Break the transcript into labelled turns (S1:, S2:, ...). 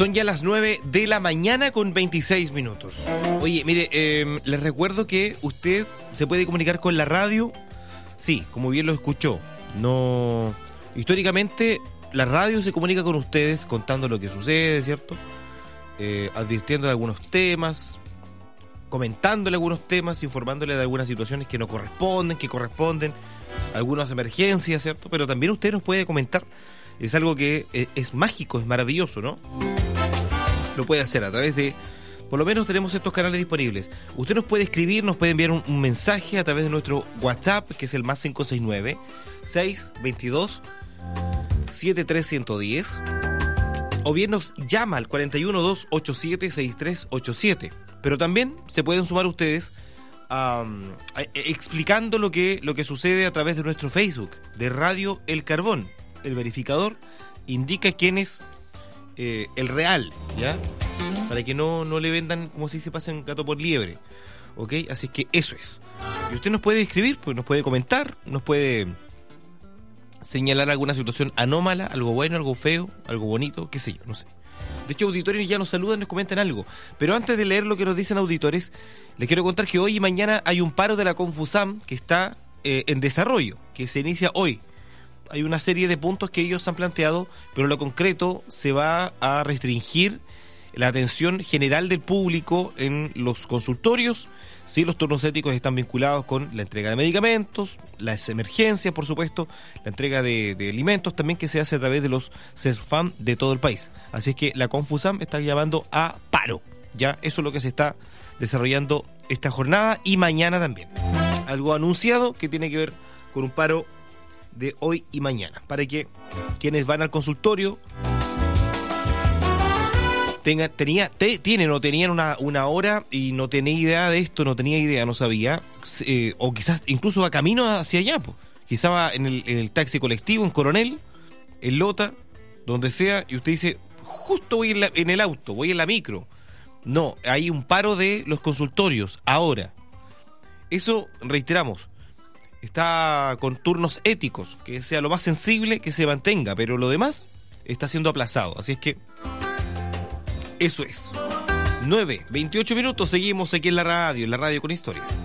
S1: Son ya las 9 de la mañana con 26 minutos. Oye, mire, les recuerdo que usted se puede comunicar con la radio. Sí, como bien lo escuchó. No, históricamente la radio se comunica con ustedes contando lo que sucede, ¿cierto? Advirtiendo de algunos temas, comentándole algunos temas, informándole de algunas situaciones que no corresponden, que corresponden, algunas emergencias, ¿cierto? Pero también usted nos puede comentar. Es algo que es mágico, es maravilloso, ¿no? Lo puede hacer a través de... Por lo menos tenemos estos canales disponibles. Usted nos puede escribir, nos puede enviar un mensaje a través de nuestro WhatsApp, que es el más 569-622-73110. O bien nos llama al 412-876387. Pero también se pueden sumar ustedes explicando lo que sucede a través de nuestro Facebook, de Radio El Carbón. El verificador indica quién es el real, ¿ya? Para que no le vendan, como si se pasen gato por liebre, ¿ok? Así es que eso es. Y usted nos puede escribir, pues nos puede comentar, nos puede señalar alguna situación anómala, algo bueno, algo feo, algo bonito, qué sé yo, no sé. De hecho, auditores ya nos saludan, nos comentan algo. Pero antes de leer lo que nos dicen auditores, les quiero contar que hoy y mañana hay un paro de la Confusam que está en desarrollo, que se inicia hoy. Hay una serie de puntos que ellos han planteado, pero en lo concreto se va a restringir la atención general del público en los consultorios. Sí, los turnos éticos están vinculados con la entrega de medicamentos, las emergencias, por supuesto, la entrega de alimentos también, que se hace a través de los CESFAM de todo el país. Así es que la Confusam está llamando a paro. Ya, eso es lo que se está desarrollando esta jornada y mañana también. Algo anunciado que tiene que ver con un paro de hoy y mañana, para que quienes van al consultorio tenían una hora y no tenía idea de esto, no sabía, o quizás incluso va camino hacia allá, pues. Quizás va en el taxi colectivo, en Coronel, en Lota, donde sea, y usted dice, justo voy en el auto, voy en la micro. No, hay un paro de los consultorios, ahora. Eso, reiteramos, está con turnos éticos, que sea lo más sensible que se mantenga, pero lo demás está siendo aplazado, así es que eso es. 9:28 minutos, seguimos aquí en la radio con historia.